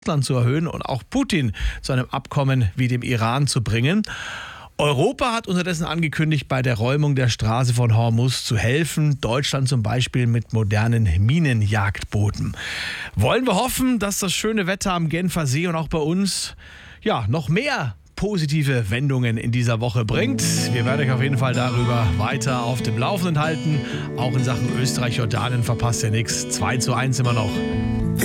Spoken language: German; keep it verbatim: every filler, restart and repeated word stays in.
Russland zu erhöhen und auch Putin zu einem Abkommen wie dem Iran zu bringen. Europa hat unterdessen angekündigt, bei der Räumung der Straße von Hormuz zu helfen. Deutschland zum Beispiel mit modernen Minenjagdbooten. Wollen wir hoffen, dass das schöne Wetter am Genfer See und auch bei uns ja noch mehr positive Wendungen in dieser Woche bringt. Wir werden euch auf jeden Fall darüber weiter auf dem Laufenden halten. Auch in Sachen Österreich-Jordanien verpasst ihr nichts. zwei zu eins immer noch.